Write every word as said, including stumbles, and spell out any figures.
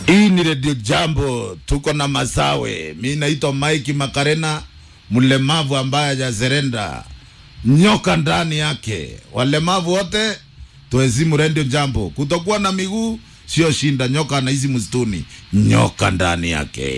Hii ni Radio Jambo, tuko na Masawe. Mimi naitwa Mike Makarena, mlemavu ambaye hajazerenda. Nyoka ndani yake. Walemavu wote tuezimu Radio Jambo. Kutokuwa na miguu sio shinda, nyoka na hizi msituni. Nyoka ndani yake.